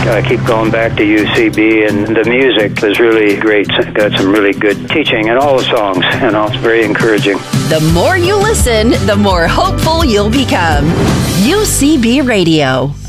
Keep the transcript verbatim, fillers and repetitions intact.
I keep going back to U C B, and the music was really great. Got some really good teaching in all the songs, you know, it's very encouraging. The more you listen, the more hopeful you'll become. U C B Radio.